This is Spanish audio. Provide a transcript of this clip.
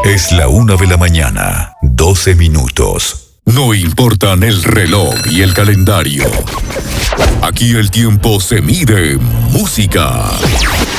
Es la 1 de la mañana, 12 minutos. No importan el reloj y el calendario. Aquí el tiempo se mide en música.